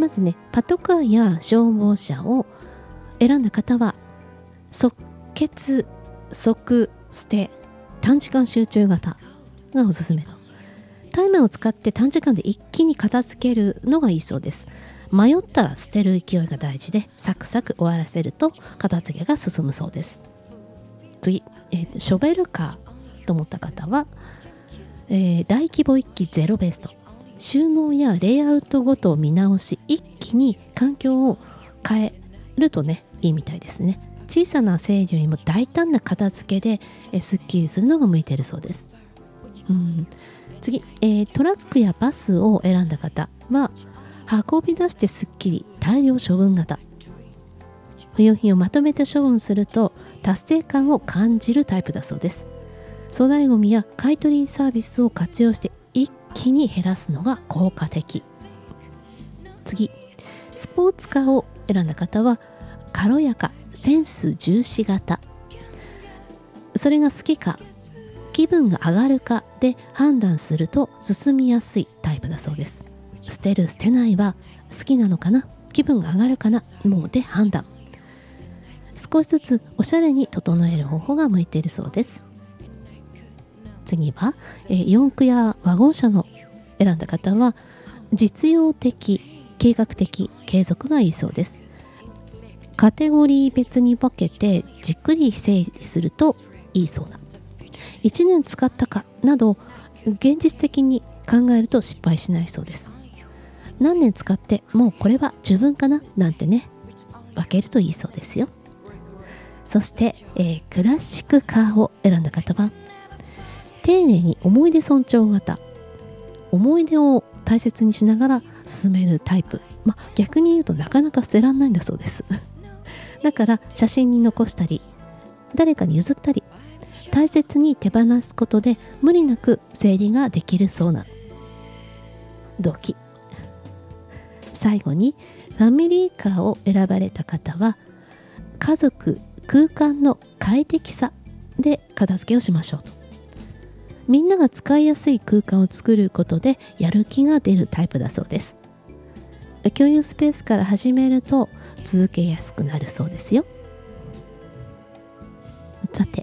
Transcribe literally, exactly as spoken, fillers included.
まずね、パトカーや消防車を選んだ方は即決即捨て短時間集中型がおすすめと。タイマーを使って短時間で一気に片付けるのがいいそうです。迷ったら捨てる勢いが大事で、サクサク終わらせると片付けが進むそうです。次、えー、ショベルカーと思った方は、えー、大規模一気ゼロベースト、収納やレイアウトごとを見直し、一気に環境を変えるとね、いいみたいですね。小さな整理よりも大胆な片付けで、えー、すっきりするのが向いているそうです。うん、次、えー、トラックやバスを選んだ方は、運び出してすっきり大量処分型、不用品をまとめて処分すると達成感を感じるタイプだそうです。粗大ごみや買取サービスを活用して一気に減らすのが効果的。次、スポーツカーを選んだ方は、軽やかセンス重視型、それが好きか気分が上がるかで判断すると進みやすいタイプだそうです。捨てる捨てないは好きなのかな、気分が上がるかな、もうで判断。少しずつおしゃれに整える方法が向いているそうです。次は、えー、四駆やワゴン車の選んだ方は、実用的、計画的、継続がいいそうです。カテゴリー別に分けてじっくり整理するといいそうだ。いちねん使ったかなど現実的に考えると失敗しないそうです。何年使ってもうこれは十分かななんてね、分けるといいそうですよ。そして、えー、クラシックカーを選んだ方は、丁寧に思い出尊重型、思い出を大切にしながら進めるタイプ、まあ、逆に言うとなかなか捨てらんないんだそうですだから写真に残したり誰かに譲ったり大切に手放すことで無理なく整理ができるそうな動機。最後にファミリーカーを選ばれた方は、家族空間の快適さで片付けをしましょうと。みんなが使いやすい空間を作ることでやる気が出るタイプだそうです。共有スペースから始めると続けやすくなるそうですよ。さて、